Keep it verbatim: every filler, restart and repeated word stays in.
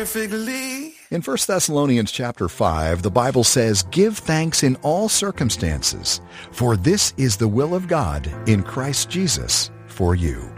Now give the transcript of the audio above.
perfectly. In First Thessalonians chapter five, the Bible says, "Give thanks in all circumstances, for this is the will of God in Christ Jesus for you."